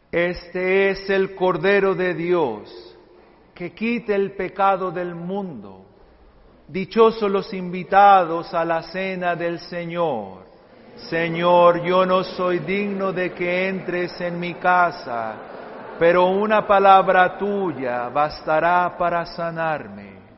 Este es el Cordero de Dios, que quita el pecado del mundo. Dichosos los invitados a la cena del Señor. Señor, yo no soy digno de que entres en mi casa, pero una palabra tuya bastará para sanarme.